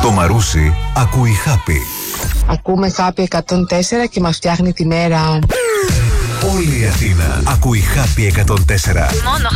Το Μαρούσι ακούει Happy. Ακούμε Happy 104 και μας φτιάχνει τη μέρα. Όλη η Αθήνα ακούει Happy 104. Μόνο